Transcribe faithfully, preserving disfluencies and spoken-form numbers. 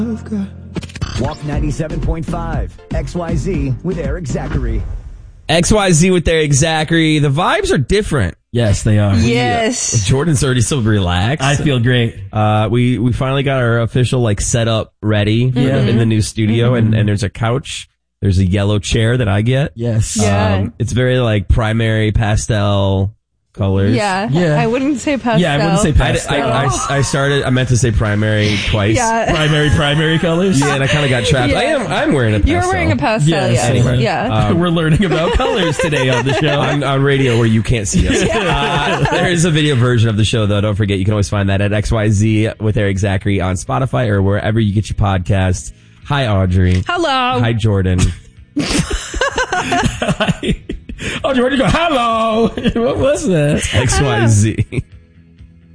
Walk ninety-seven point five, X Y Z with Eric Zachary. X Y Z with Eric Zachary. The vibes are different. Yes, they are. Yes. Yeah. Jordan's already so relaxed. I feel great. Uh, we, we finally got our official like setup ready Yeah. in the new studio, Mm-hmm. and, and there's a couch. There's a yellow chair that I get. Yes. Yeah. Um, it's very like primary pastel colors. Yeah. Yeah. I wouldn't say pastel. Yeah, I wouldn't say I, pastel. I, I, I started, I meant to say primary twice. Yeah. primary, primary colors. Yeah, and I kind of got trapped. Yeah. I am, I'm wearing a pastel. You're wearing a pastel, Yes. yes. Anyway, yeah. um, We're learning about colors today on the show. on, on radio where you can't see us. Uh, there is a video version of the show, though. Don't forget, you can always find that at X Y Z with Eric Zachary on Spotify or wherever you get your podcasts. Hi, Audrey. Hello. Hi, Jordan. Oh, Jordan, go, hello. What was that? X Y Z.